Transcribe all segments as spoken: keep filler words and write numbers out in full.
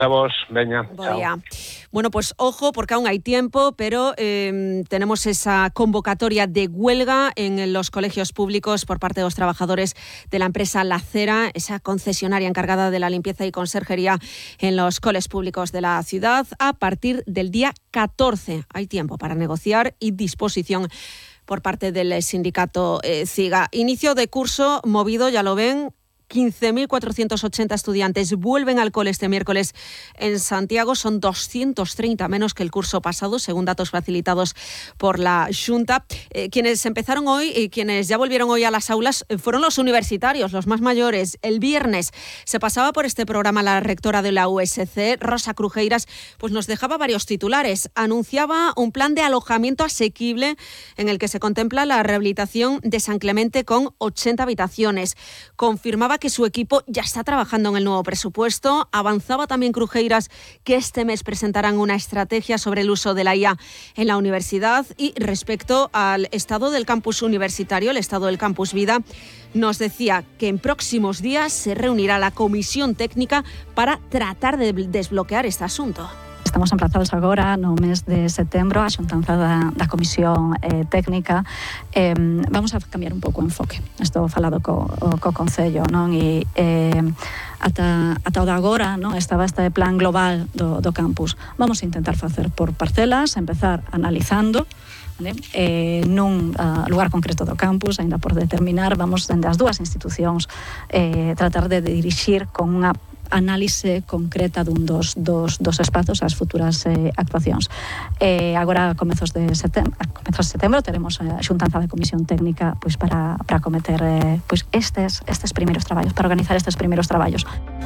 A vos, veña, chao. Bueno, pues ojo, porque aún hay tiempo, pero eh, tenemos esa convocatoria de huelga en los colegios públicos por parte de los trabajadores de la empresa La Cera, esa concesionaria encargada de la limpieza y conserjería en los coles públicos de la ciudad, a partir del día catorce. Hay tiempo para negociar y disposición por parte del sindicato eh, CIGA. Inicio de curso movido, ya lo ven. quince mil cuatrocientos ochenta estudiantes vuelven al cole este miércoles en Santiago. Son doscientos treinta menos que el curso pasado, según datos facilitados por la Xunta. Eh, quienes empezaron hoy y quienes ya volvieron hoy a las aulas eh, fueron los universitarios, los más mayores. El viernes se pasaba por este programa la rectora de la U S C, Rosa Crujeiras, pues nos dejaba varios titulares. Anunciaba un plan de alojamiento asequible en el que se contempla la rehabilitación de San Clemente con ochenta habitaciones. Confirmaba que su equipo ya está trabajando en el nuevo presupuesto. Avanzaba también Crujeiras que este mes presentarán una estrategia sobre el uso de la I A en la universidad. Y respecto al estado del campus universitario, el estado del campus Vida, nos decía que en próximos días se reunirá la comisión técnica para tratar de desbloquear este asunto. Estamos emplazados agora no mes de setembro a xuntanza da, da comisión eh, técnica. Eh, vamos a cambiar un pouco o enfoque. Estou falado co, co Concello, non? E eh, ata, ata o de agora, non? Estaba este plan global do, do campus. Vamos a intentar facer por parcelas, empezar analizando, ¿vale? Eh, nun uh, lugar concreto do campus, ainda por determinar, vamos dende as dúas institucións eh, tratar de dirixir con unha análise concreta dun dos, dos, dos espazos ás futuras eh, actuacións. Eh, agora, a comezos de setembro, a comezos de setembro teremos a xuntanza de comisión técnica pois para, para cometer eh, pois estes, estes primeiros traballos, para organizar estes primeiros traballos.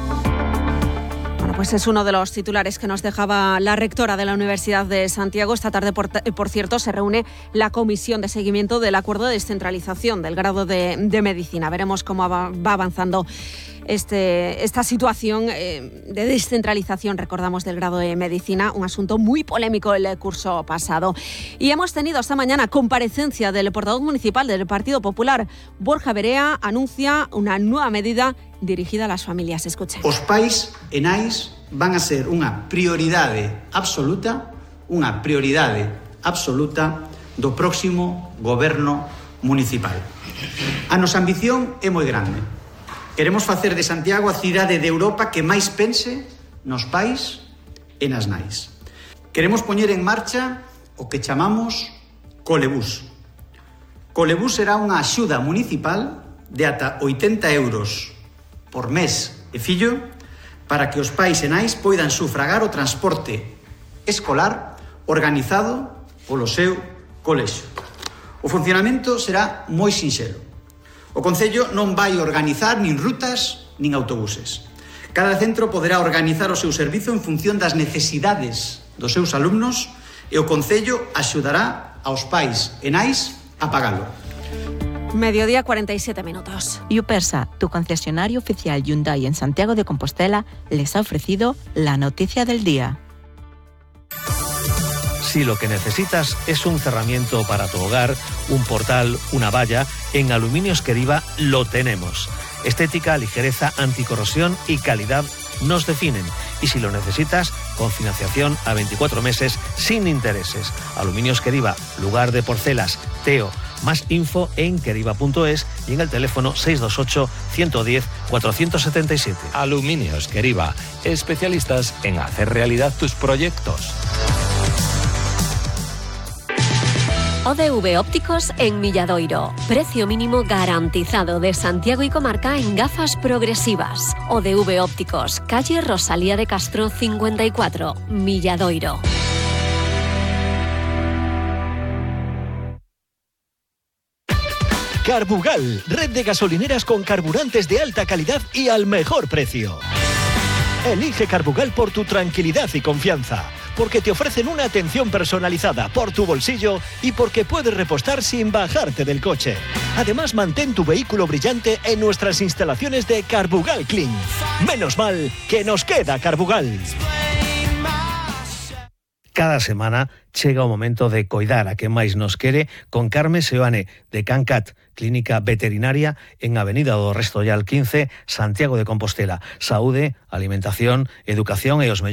Bueno, pues es uno de los titulares que nos dejaba la rectora de la Universidad de Santiago. Esta tarde, por, por cierto, se reúne la comisión de seguimiento del acuerdo de descentralización del grado de, de medicina. Veremos cómo va, va avanzando Este, esta situación eh, de descentralización, recordamos, del grado de medicina, un asunto muy polémico el curso pasado. Y hemos tenido esta mañana comparecencia del portavoz municipal del Partido Popular. Borja Berea anuncia una nueva medida dirigida a las familias. Escuchen. Os pais e nais van a ser unha prioridade absoluta, unha prioridade absoluta do próximo goberno municipal. A nosa ambición é moi grande. Queremos facer de Santiago a cidade de Europa que máis pense nos pais e nas nais. Queremos poñer en marcha o que chamamos Colebús. Colebús será unha axuda municipal de ata oitenta euros por mes e fillo para que os pais e nais poidan sufragar o transporte escolar organizado polo seu colexio. O funcionamento será moi sinxelo. O Concello non vai organizar nin rutas nin autobuses. Cada centro poderá organizar o seu servizo en función das necesidades dos seus alumnos e o Concello axudará aos pais e nais a pagalo. Mediodía, cuarenta y siete minutos. Yupersa, tu concesionario oficial Hyundai en Santiago de Compostela, les ha ofrecido la noticia del día. Si lo que necesitas es un cerramiento para tu hogar, un portal, una valla, en Aluminios Queriva lo tenemos. Estética, ligereza, anticorrosión y calidad nos definen. Y si lo necesitas, con financiación a veinticuatro meses sin intereses. Aluminios Queriva, lugar de porcelas, Teo. Más info en queriva punto es y en el teléfono seis dos ocho, uno uno cero, cuatro siete siete. Aluminios Queriva, especialistas en hacer realidad tus proyectos. O D V Ópticos en Milladoiro. Precio mínimo garantizado de Santiago y comarca en gafas progresivas. O D V Ópticos, calle Rosalía de Castro cincuenta y cuatro, Milladoiro. Carbugal, red de gasolineras con carburantes de alta calidad y al mejor precio. Elige Carbugal por tu tranquilidad y confianza, porque te ofrecen una atención personalizada por tu bolsillo y porque puedes repostar sin bajarte del coche. Además, mantén tu vehículo brillante en nuestras instalaciones de Carbugal Clean. Menos mal que nos queda Carbugal. Cada semana chega o momento de coidar a quen máis nos quere con Carme Seoane de Cancat, clínica veterinaria en Avenida do Restollal quince, Santiago de Compostela. Saúde, alimentación, educación e os mellores